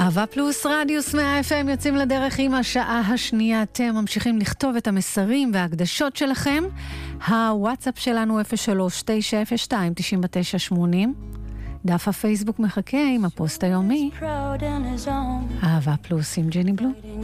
אהבה פלוס רדיוס 100 FM יוצאים לדרך עם השעה השנייה. אתם ממשיכים לכתוב את המסרים וההקדשות שלכם. הוואטסאפ שלנו 03-902-9980. דף הפייסבוק מחכה עם הפוסט היומי. אהבה פלוס עם ג'ני בלו.